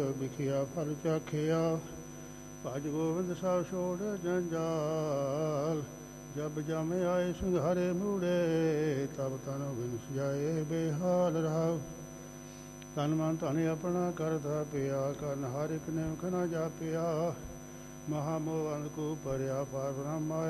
ਵਿਖਿਆ ਫਲ ਚਾਖਿਆ। ਭਜ ਗੋਬਿੰਦ ਸਾਹਿਬ ਛੋੜ ਜੰਜਾਲ। ਜਬ ਜਮ ਆਏ ਸੁਧਾਰੇ ਮੂੜੇ। ਤਬ ਤਨ ਬਿਨ ਸਜਾਏ ਬੇਹਾਲ ਰਹਾ। ਤਨ ਮਨ ਧਨ ਆਪਣਾ ਕਰਤਾ ਪਿਆ। ਕਰਨ ਹਰ ਇੱਕ ਨੇ ਖਨਾ ਜਾਪਿਆ। ਮਹਾਮੋਹ ਅੰਧ ਕੋ ਭਰਿਆ ਪਾਰ ਬ੍ਰਹਮ